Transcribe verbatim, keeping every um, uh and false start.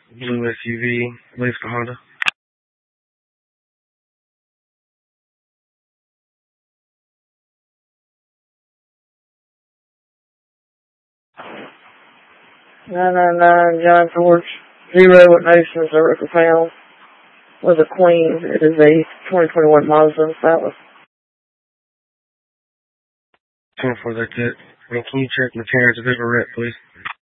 blue S U V, I believe it's a Honda. nine nine nine John George Zero, what notions are found was a Queen. It is a twenty twenty-one Mazda Atlas. ten four, that's it. And can you check materials if it were wrecked, please?